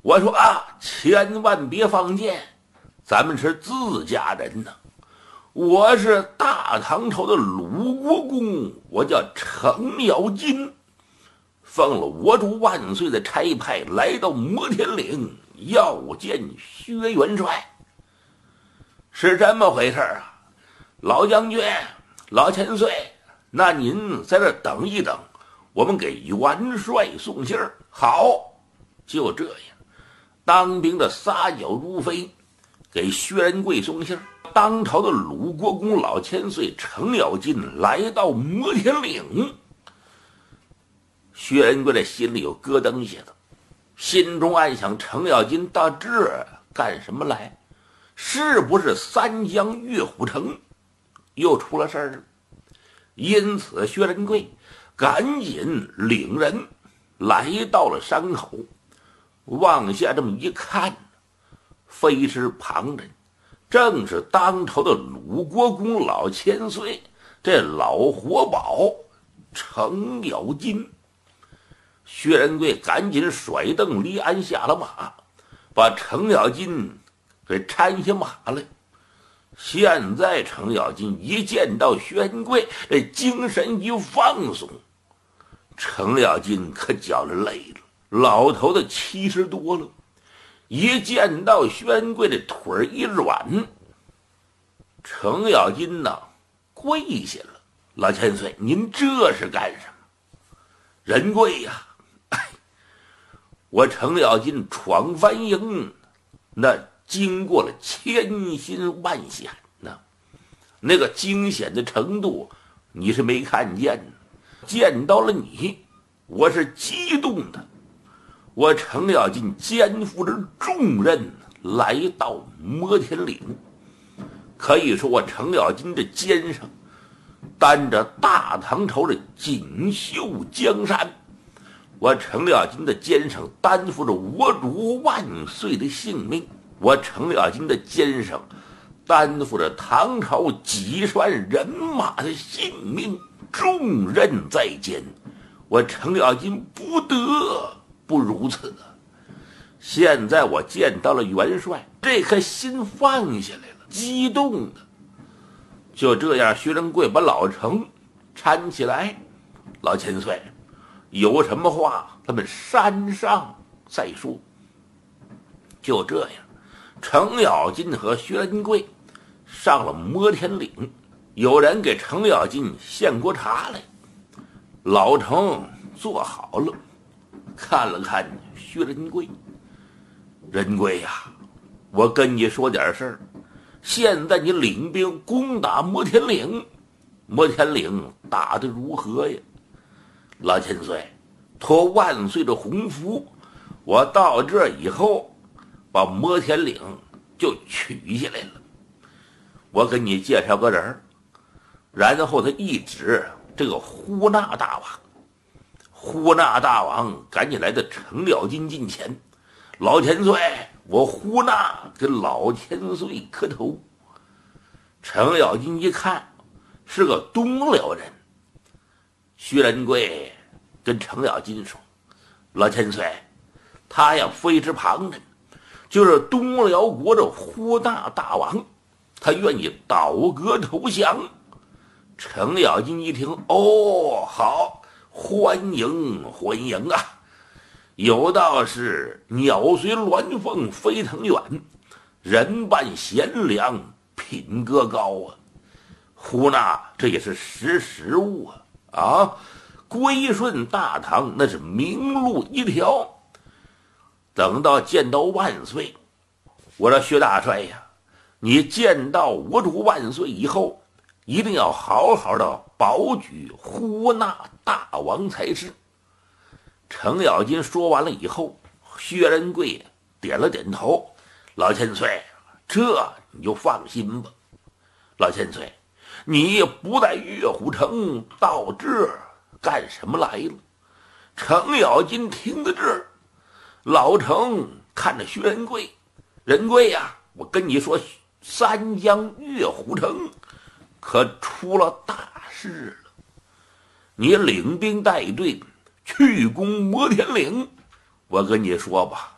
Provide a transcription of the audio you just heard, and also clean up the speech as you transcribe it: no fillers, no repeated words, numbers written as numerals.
我说啊，千万别放箭，咱们是自家人呢。我是大唐朝的鲁国公，我叫程咬金，奉了我主万岁的差派，来到摩天岭要见薛元帅。是这么回事啊，老将军，老千岁，那您在这等一等，我们给元帅送信儿。好，就这样，当兵的撒脚如飞，给薛仁贵送信儿。当朝的鲁国公老千岁程咬金来到摩天岭，薛仁贵的心里有咯噔些的，心中暗想：程咬金到这儿干什么来？是不是三江岳虎城又出了事儿了？因此，薛仁贵赶紧领人来到了山口，往下这么一看，非是旁人，正是当朝的鲁国公老千岁，这老活宝程咬金。薛仁贵赶紧甩蹬离鞍下了马，把程咬金给搀下马来。现在程咬金一见到薛仁贵，这精神一放松。程咬金可觉着累了，老头子70多了，一见到薛仁贵的腿一软，程咬金呐跪下了：“老千岁，您这是干什么？”仁贵呀，我程咬金闯翻营，那经过了千辛万险呢，那个惊险的程度你是没看见呢。见到了你，我是激动的。我程咬金肩负着重任来到摩天岭，可以说我程咬金这肩上担着大唐朝的锦绣江山，我程咬金的肩上担负着我主万岁的性命，我程咬金的肩上担负着唐朝几十万人马的性命，重任在肩，我程咬金不得不如此。现在我见到了元帅，这颗心放下来了，激动的。就这样，薛仁贵把老程搀起来：“老千岁，有什么话咱们山上再说。”就这样，程咬金和薛仁贵上了摩天岭。有人给程咬金献过茶来，老程坐好了，看了看薛仁贵：“仁贵呀，我跟你说点事儿。现在你领兵攻打摩天岭，摩天岭打得如何呀？”“老千岁，托万岁的洪福，我到这以后把摩天岭就取下来了。我给你介绍个人。”然后他一指这个呼纳大王。呼纳大王赶紧来到程咬金近前：“老千岁，我呼纳跟老千岁磕头。”程咬金一看是个东辽人。薛仁贵跟程咬金说：“老千岁，他呀非是旁人，就是东辽国的呼纳大王，他愿意倒戈投降。”程咬金一听：“哦，好，欢迎欢迎啊！有道是鸟随鸾凤飞腾远，人伴贤良品格高啊。呼纳这也是识物啊！归顺大唐那是明路一条。等到见到万岁，我说薛大帅呀，你见到我主万岁以后，一定要好好的保举呼纳大王才是。”程咬金说完了以后，薛仁贵点了点头：“老千岁，这你就放心吧。老千岁，你不在岳虎城，到这儿干什么来了？”程咬金听到这儿，老程看着薛仁贵：“仁贵呀，我跟你说，三江岳虎城可出了大事了。你领兵带队去攻摩天岭，我跟你说吧，